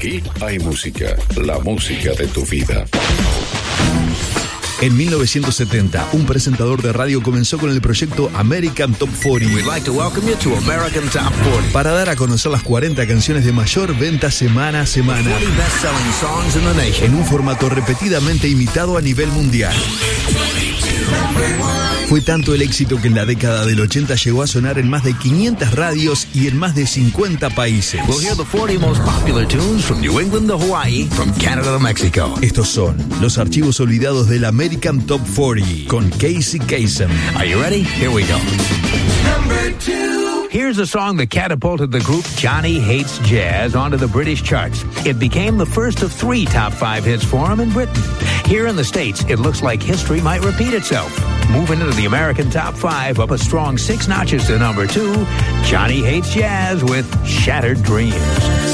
Aquí hay música, la música de tu vida. En 1970, un presentador de radio comenzó con el proyecto American Top 40. We'd like to welcome you to American Top 40. Para dar a conocer las 40 canciones de mayor venta semana a semana. 40 best-selling songs in the nation. En un formato repetidamente imitado a nivel mundial. Fue tanto el éxito que en la década del 80 llegó a sonar en más de 500 radios y en más de 50 países. We'll hear the 40 most popular tunes from New England to Hawaii, from Canada to Mexico. Estos son los archivos olvidados del American Top 40 con Casey Kasem. Are you ready? Here we go. Number 2. Here's a song that catapulted the group Johnny Hates Jazz onto the British charts. It became the first of 3 top 5 hits for him in Britain. Here in the States, it looks like history might repeat itself. Moving into the American Top 5, up a strong 6 notches to number 2, Johnny Hates Jazz with Shattered Dreams.